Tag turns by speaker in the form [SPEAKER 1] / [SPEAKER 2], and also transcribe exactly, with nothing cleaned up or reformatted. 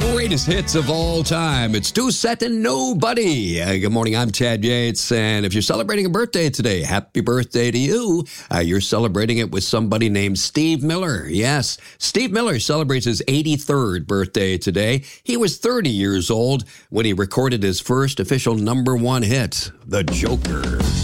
[SPEAKER 1] Greatest hits of all time. It's Two Set and Nobody. Uh, good morning, I'm Chad Yates, and if you're celebrating a birthday today, happy birthday to you. Uh, you're celebrating it with somebody named Steve Miller. Yes, Steve Miller celebrates his eighty-third birthday today. He was thirty years old when he recorded his first official number one hit, The Joker.